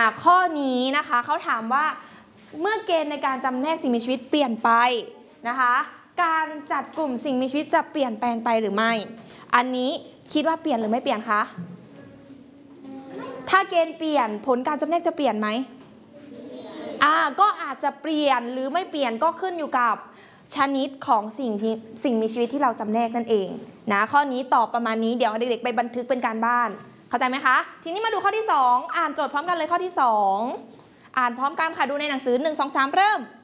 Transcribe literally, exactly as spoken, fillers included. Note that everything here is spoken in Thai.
ข้อนี้นะคะเขาถามว่าเมื่อเกณฑ์ในการจำแนกสิ่งมีชีวิตเปลี่ยนไปนะคะการจัดกลุ่มสิ่งมีชีวิตจะเปลี่ยนแปลงไปหรือไม่อันนี้คิดว่าเปลี่ยนหรือไม่เปลี่ยนคะถ้าเกณฑ์เปลี่ยนผลการจำแนกจะเปลี่ยนไหมอ่าก็อาจจะเปลี่ยนหรือไม่เปลี่ยนก็ขึ้นอยู่กับชนิดของสิ่งที่สิ่งมีชีวิตที่เราจำแนกนั่นเองนะข้อนี้ตอบประมาณนี้เดี๋ยวเด็กๆไปบันทึกเป็นการบ้านเข้าใจไหมคะทีนี้มาดูข้อที่สองอ่านโจทย์พร้อมกันเลยข้อที่สองอ่านพร้อมกันค่ะดูในหนังสือหนึ่ง สอง สามเริ่ม